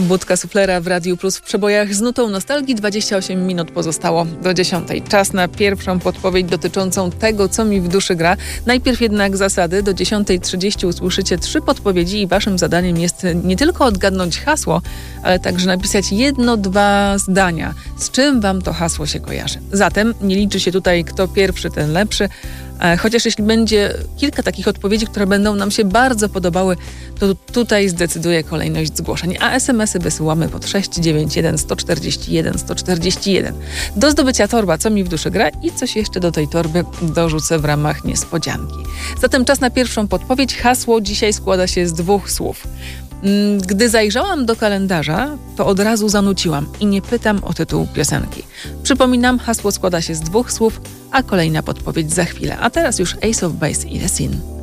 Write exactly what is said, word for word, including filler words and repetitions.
Budka Suflera w Radiu Plus w przebojach z nutą nostalgii. dwadzieścia osiem minut pozostało do dziesiątej. Czas na pierwszą podpowiedź dotyczącą tego, co mi w duszy gra. Najpierw jednak zasady. Do dziesiątej trzydzieści usłyszycie trzy podpowiedzi i waszym zadaniem jest nie tylko odgadnąć hasło, ale także napisać jedno, dwa zdania. Z czym wam to hasło się kojarzy? Zatem nie liczy się tutaj kto pierwszy, ten lepszy. Chociaż jeśli będzie kilka takich odpowiedzi, które będą nam się bardzo podobały, to tutaj zdecyduje kolejność zgłoszeń. A es em esy wysyłamy pod sześć dziewięć jeden sto czterdzieści jeden sto czterdzieści jeden. Do zdobycia torba Co mi w duszy gra i coś jeszcze do tej torby dorzucę w ramach niespodzianki. Zatem czas na pierwszą podpowiedź. Hasło dzisiaj składa się z dwóch słów. Gdy zajrzałam do kalendarza, to od razu zanuciłam i nie pytam o tytuł piosenki. Przypominam, hasło składa się z dwóch słów, a kolejna podpowiedź za chwilę. A teraz już Ace of Base i The Sin.